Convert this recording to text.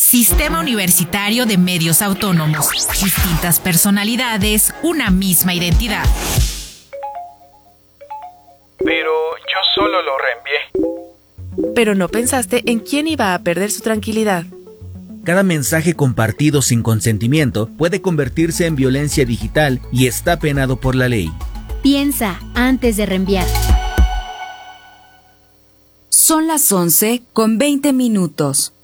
Sistema Universitario de Medios Autónomos. Distintas personalidades, una misma identidad. Pero yo solo lo reenvié. Pero no pensaste en quién iba a perder su tranquilidad. Cada mensaje compartido sin consentimiento puede convertirse en violencia digital y está penado por la ley. Piensa antes de reenviar. Son las 11:20.